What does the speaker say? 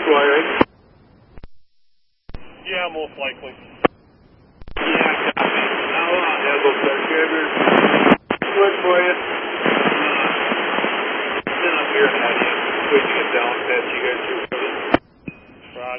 wiring? Yeah, most likely. Yeah, copy. Yeah, go start Trevor. Good for you. Then I'm here ahead of you. Switching it down, test you guys through